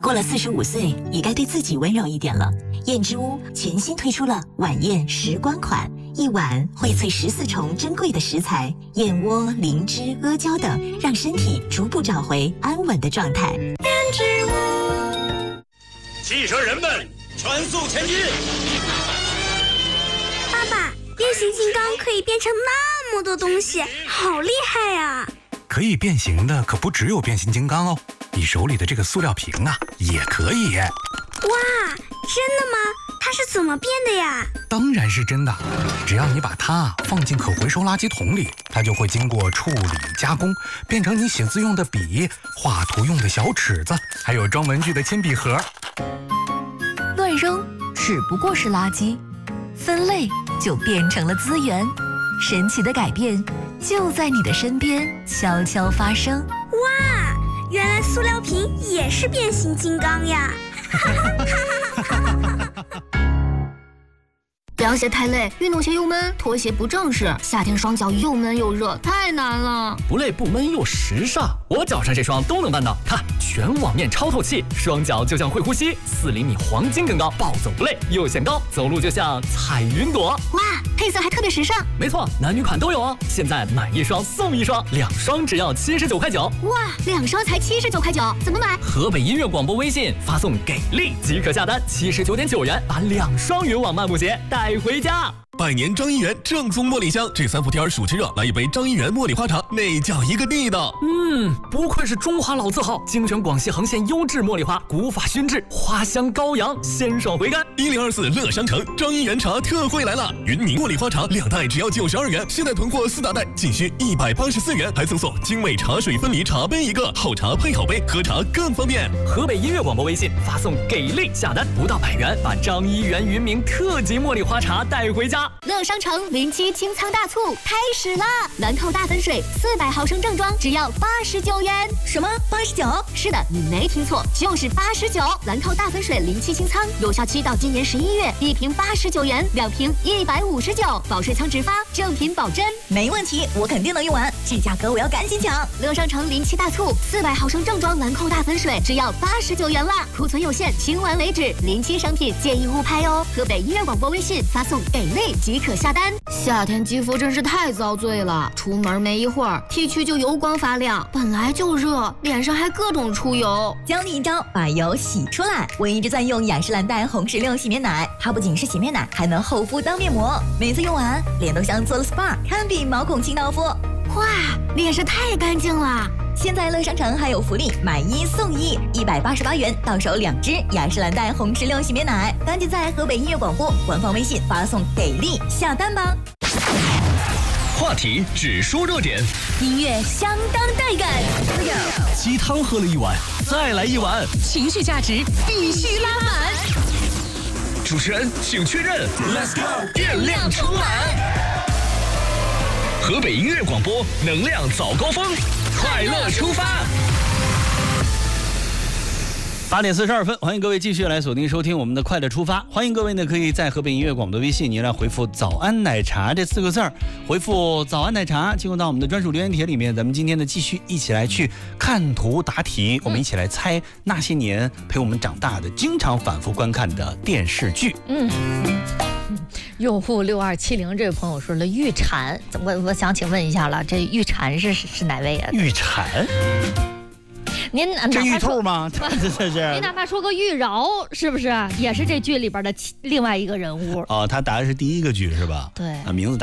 过了45岁，也该对自己温柔一点了。燕之屋全新推出了晚宴时光款，一碗荟萃14重珍贵的食材，燕窝、灵芝、阿胶等，让身体逐步找回安稳的状态。燕之屋， 汽车人们，全速前进！ 爸爸，变形金刚可以变成那么多东西，好厉害呀！ 可以变形的可不只有变形金刚哦，你手里的这个塑料瓶啊，也可以。 哇，真的吗？它是怎么变的呀？ 当然是真的，只要你把它放进可回收垃圾桶里，它就会经过处理加工，变成你写字用的笔、画图用的小尺子，还有装文具的铅笔盒。 乱扔只不过是垃圾，分类就变成了资源。神奇的改变就在你的身边悄悄发生。 哇，原来塑料瓶也是变形金刚呀！ 凉鞋太累，运动鞋又闷，拖鞋不正式，夏天双脚又闷又热，太难了。 不累不闷又时尚，我脚上这双都能办到。看，全网面超透气，双脚就像会呼吸，4厘米黄金更高，暴走不累又显高，走路就像踩云朵。 哇，配色还特别时尚。 没错，男女款都有哦。现在买1双送1双，2双只要79块9。 哇，2双才79块9，怎么买？ 河北音乐广播微信发送给力即可下单，79.9元把2双云网漫步鞋带回家。 百年张一元正宗茉莉香，这3伏天暑吃热，来一杯张一元茉莉花茶，那叫一个地道。 不愧是中华老字号，精选广西横县优质茉莉花，古法熏制，花香高扬，鲜爽回甘。 1024乐商城张一元茶特惠来了，云茗茉莉花茶2袋只要92元，现在囤货4大袋仅需184元，还赠送精美茶水分离茶杯1个，好茶配好杯，喝茶更方便。 河北音乐广播微信发送给力下单，不到100元把张一元云茗特级茉莉花茶带回家。 乐商城07清仓大促开始了，兰蔻大粉水400毫升正装只要89元。 什么89？ 是的，你没听错，就是89。兰蔻大粉水07清仓，有效期到今年11月，1瓶89元，2瓶159，保税仓直发，正品保真。 没问题，我肯定能用完，这价格我要赶紧抢。 乐商城07大促，400毫升正装兰蔻大粉水只要89元了，库存有限，清完为止。07商品建议勿拍哦。河北音乐广播微信发送给力即可下单。夏天肌肤真是太遭罪了，出门没一会儿 T 区就油光发亮，本来就热，脸上还各种出油。 教你一招把油洗出来，我一直在用雅诗兰黛红石榴洗面奶，它不仅是洗面奶，还能厚敷当面膜，每次用完脸都像做了 SPA， 堪比毛孔清道夫。 哇，脸是太干净了。 现在乐商城还有福利，买1送1，188元到手2支雅诗兰黛红石榴洗面奶，赶紧在河北音乐广播官方微信发送给力下单吧。 话题只说热点， 音乐相当带感， 鸡汤喝了1碗，再来1碗， 情绪价值必须拉满。 主持人请确认 ，Let's go， 电量充满。河北音乐广播，能量早高峰，快乐出发。 8点42分，欢迎各位继续来锁定收听我们的快乐出发。欢迎各位呢，可以在河北音乐广播的微信，您来回复“早安奶茶”这4个字儿，回复“早安奶茶”，进入到我们的专属留言帖里面。咱们今天呢，继续一起来去看图答题，我们一起来猜那些年陪我们长大的、经常反复观看的电视剧。 用户6270这位朋友说了玉蝉，我想请问一下了，这玉蝉是哪位啊？ 玉蝉。 您这玉兔吗？这是。 您哪怕说个玉娆，是不是也是这剧里边的另外一个人物？ 哦，他答的是第1个剧是吧？ 对， 名字。